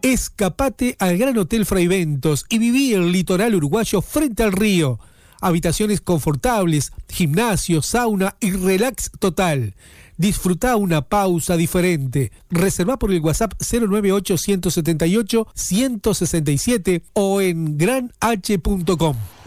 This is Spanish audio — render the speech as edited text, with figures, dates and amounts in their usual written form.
Escapate al Gran Hotel Fraiventos y viví el litoral uruguayo frente al río. Habitaciones confortables, gimnasio, sauna y relax total. Disfruta una pausa diferente. Reserva por el WhatsApp 098-178-167 o en granh.com.